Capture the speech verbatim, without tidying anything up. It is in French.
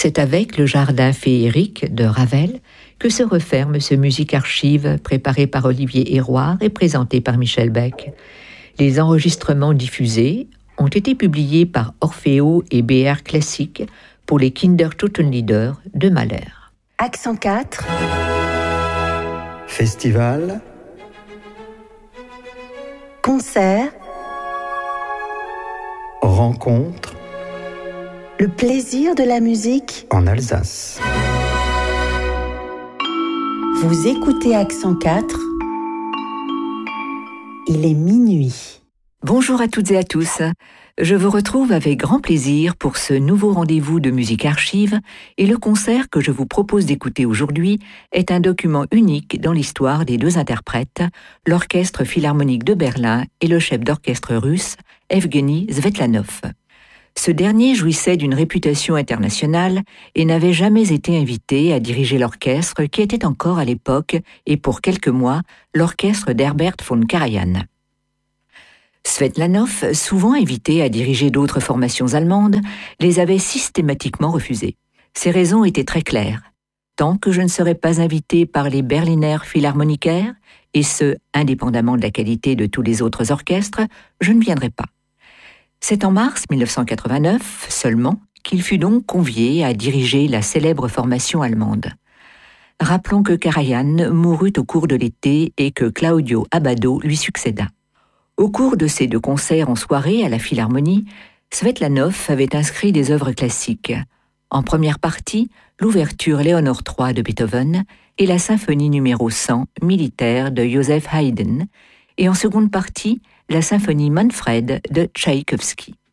C'est avec le jardin féerique de Ravel que se referme ce Musique Archive préparé par Olivier Héroard et présenté par Michel Beck. Les enregistrements diffusés ont été publiés par Orfeo et B R Classique pour les Kindertotenlieder de Mahler. Accent quatre. Festival. Concert. Rencontre. Le plaisir de la musique en Alsace. Vous écoutez Accent quatre. Il est minuit. Bonjour à toutes et à tous. Je vous retrouve avec grand plaisir pour ce nouveau rendez-vous de Musique Archive et le concert que je vous propose d'écouter aujourd'hui est un document unique dans l'histoire des deux interprètes, l'Orchestre Philharmonique de Berlin et le chef d'orchestre russe Evgueni Svetlanov. Ce dernier jouissait d'une réputation internationale et n'avait jamais été invité à diriger l'orchestre qui était encore à l'époque, et pour quelques mois, l'orchestre d'Herbert von Karajan. Svetlanov, souvent invité à diriger d'autres formations allemandes, les avait systématiquement refusées. Ses raisons étaient très claires. Tant que je ne serai pas invité par les Berliner Philharmoniker, et ce, indépendamment de la qualité de tous les autres orchestres, je ne viendrai pas. C'est en mars mille neuf cent quatre-vingt-neuf seulement qu'il fut donc convié à diriger la célèbre formation allemande. Rappelons que Karajan mourut au cours de l'été et que Claudio Abbado lui succéda. Au cours de ces deux concerts en soirée à la Philharmonie, Svetlanov avait inscrit des œuvres classiques. En première partie, l'ouverture Léonore trois de Beethoven et la symphonie numéro cent, militaire de Joseph Haydn, et en seconde partie, la symphonie Manfred de Tchaïkovski.